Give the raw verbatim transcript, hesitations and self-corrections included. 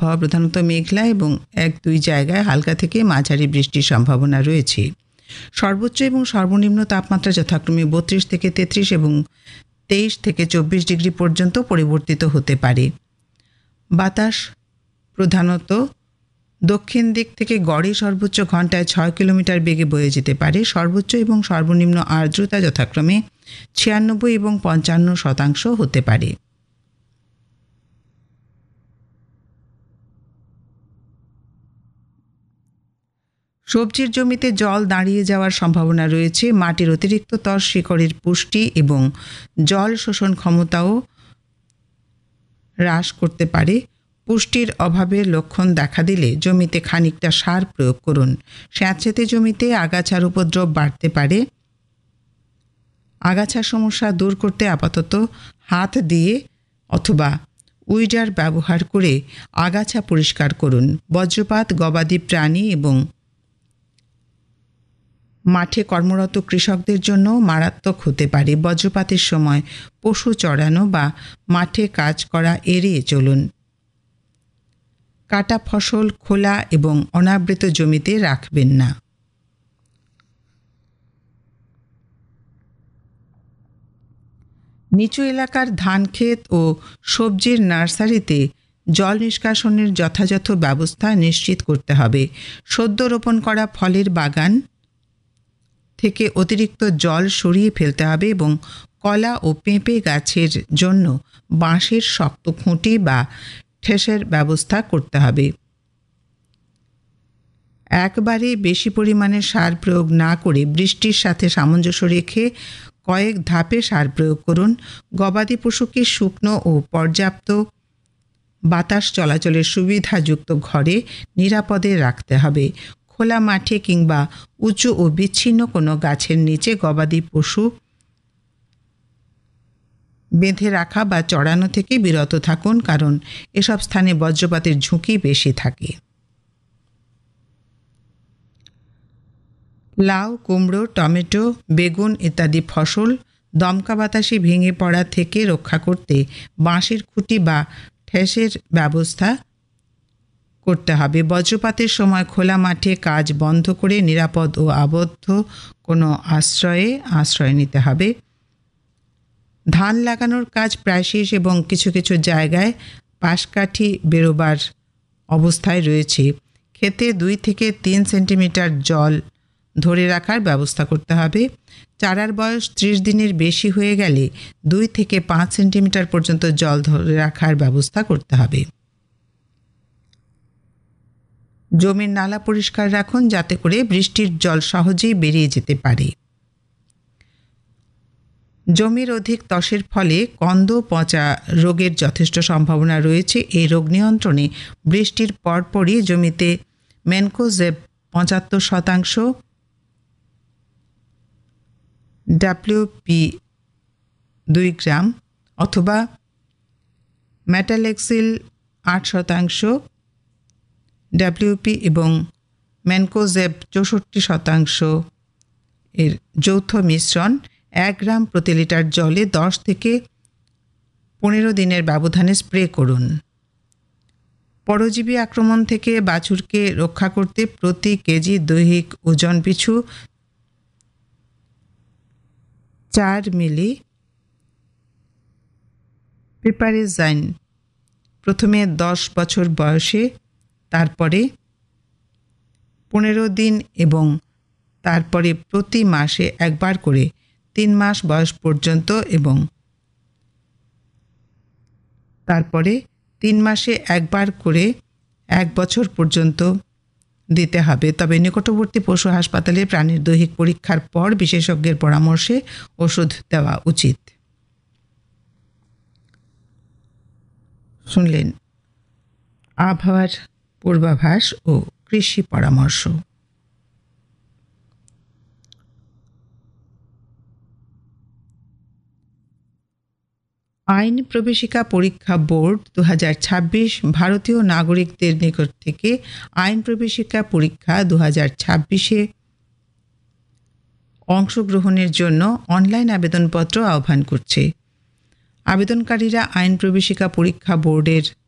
আবহাওয়া প্রধানত মেঘলা এবং এক দুই জায়গায় হালকা থেকে মাঝারি বৃষ্টির সম্ভাবনা রয়েছে। সর্বোচ্চ এবং সর্বনিম্ন তাপমাত্রা যথাক্রমে বত্রিশ থেকে তেত্রিশ এবং তেইশ থেকে চব্বিশ ডিগ্রি পর্যন্ত পরিবর্তিত হতে পারে। বাতাস প্রধানত দক্ষিণ দিক থেকে গড়ে সর্বোচ্চ ঘন্টায় ছয় কিলোমিটার বেগে বয়ে যেতে পারে। সর্বোচ্চ এবং সর্বনিম্ন আর্দ্রতা যথাক্রমে ছিয়ানব্বই এবং পঞ্চান্ন শতাংশ হতে পারে। সবজির জমিতে জল দাঁড়িয়ে যাওয়ার সম্ভাবনা রয়েছে। মাটির অতিরিক্ত তর শিকড়ের পুষ্টি এবং জল শোষণ ক্ষমতাও হ্রাস করতে পারে। পুষ্টির অভাবের লক্ষণ দেখা দিলে জমিতে খানিকটা সার প্রয়োগ করুন। স্যাঁতসেঁতে জমিতে আগাছার উপদ্রব বাড়তে পারে। আগাছার সমস্যা দূর করতে আপাতত হাত দিয়ে অথবা উইডার ব্যবহার করে আগাছা পরিষ্কার করুন। বজ্রপাত গবাদি প্রাণী এবং মাঠে কর্মরত কৃষকদের জন্য মারাত্মক হতে পারে। বজ্রপাতের সময় পশু চড়ানো বা মাঠে কাজ করা এড়িয়ে চলুন। কাটা ফসল খোলা এবং অনাবৃত জমিতে রাখবেন না। নিচু এলাকার ধানক্ষেত ও সবজির নার্সারিতে জল নিষ্কাশনের যথাযথ ব্যবস্থা নিশ্চিত করতে হবে। সদ্য রোপণ করা ফলের বাগান থেকে অতিরিক্ত জল সরিয়ে ফেলতে হবে এবং কলা ও পেঁপে গাছের জন্য বাঁশের শক্ত খুঁটি বা ঠেসের ব্যবস্থা করতে হবে। একবারে বেশি পরিমাণে সার প্রয়োগ না করে বৃষ্টির সাথে সামঞ্জস্য রেখে কয়েক ধাপে সার প্রয়োগ করুন। গবাদি পশুকে শুকনো ও পর্যাপ্ত বাতাস চলাচলের সুবিধাযুক্ত ঘরে নিরাপদে রাখতে হবে। খোলা মাঠে কিংবা উঁচু ও বিচ্ছিন্ন কোনো গাছের নিচে গবাদি পশু বেঁধে রাখা বা চড়ানো থেকে বিরত থাকুন, কারণ এসব স্থানে বজ্রপাতের ঝুঁকি বেশি থাকে। লাউ, কুমড়ো, টমেটো, বেগুন ইত্যাদি ফসল দমকা বাতাসে ভেঙে পড়া থেকে রক্ষা করতে বাঁশের খুঁটি বা ঠেসের ব্যবস্থা করতে হবে। বজ্রপাতের সময় খোলা মাঠে কাজ বন্ধ করে নিরাপদ ও আবদ্ধ কোনো আশ্রয়ে আশ্রয় নিতে হবে। ধান লাগানোর কাজ প্রায় শেষ এবং কিছু কিছু জায়গায় পাশকাঠি বেরোবার অবস্থায় রয়েছে। ক্ষেতে দুই থেকে তিন সেন্টিমিটার জল ধরে রাখার ব্যবস্থা করতে হবে। চারার বয়স ত্রিশ দিনের বেশি হয়ে গেলে দুই থেকে পাঁচ সেন্টিমিটার পর্যন্ত জল ধরে রাখার ব্যবস্থা করতে হবে। জমির নালা পরিষ্কার রাখুন যাতে করে বৃষ্টির জল সহজেই বেরিয়ে যেতে পারে। জমির অধিক ত্বসের ফলে কন্দ পচা রোগের যথেষ্ট সম্ভাবনা রয়েছে। এই রোগ নিয়ন্ত্রণে বৃষ্টির পরপরই জমিতে ম্যানকোজেব পঁচাত্তর শতাংশ, ডাব্লিউপি দুই গ্রাম অথবা ম্যাটালেক্সিল আট শতাংশ, ডাব্লিউপি এবং ম্যানকোজেব চৌষট্টি শতাংশ এর যৌথ মিশ্রণ এক গ্রাম প্রতি লিটার জলে দশ থেকে পনেরো দিনের ব্যবধানে স্প্রে করুন। পরজীবী আক্রমণ থেকে বাছুরকে রক্ষা করতে প্রতি কেজি দৈহিক ওজন পিছু চার মিলি পিপারিজাইন প্রথমে দশ বছর বয়সে, তারপরে পনেরো দিন এবং তারপরে প্রতি মাসে একবার করে তিন মাস বয়স পর্যন্ত এবং তারপরে তিন মাসে একবার করে এক বছর পর্যন্ত দিতে হবে। তবে নিকটবর্তী পশু হাসপাতালে প্রাণীর দৈহিক পরীক্ষার পর বিশেষজ্ঞের পরামর্শে ওষুধ দেওয়া উচিত। শুনলেন আবহাওয়ার পূর্বাভাস ও কৃষি পরামর্শ। আইন প্রবেশিকা পরীক্ষা বোর্ড দু হাজার ছাব্বিশ ভারতীয় নাগরিকদের নিকট থেকে আইন প্রবেশিকা পরীক্ষা দু হাজার ছাব্বিশে অংশগ্রহণের জন্য অনলাইন আবেদনপত্র আহ্বান করছে। আবেদনকারীরা আইন প্রবেশিকা পরীক্ষা বোর্ডের